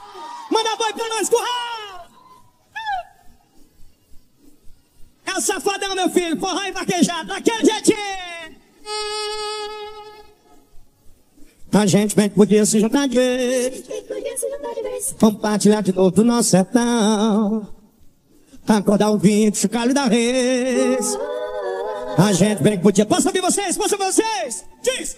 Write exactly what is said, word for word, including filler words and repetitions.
Manda boi pra nós, curral! É o safadão, meu filho, forró e vaquejado, daquele jeitinho! A gente bem que podia se juntar de vez. Compartilhar de novo do nosso sertão. Acordar o vinho, chocalho da reis. A gente bem que podia. Posso ouvir vocês? Posso ouvir vocês? Diz!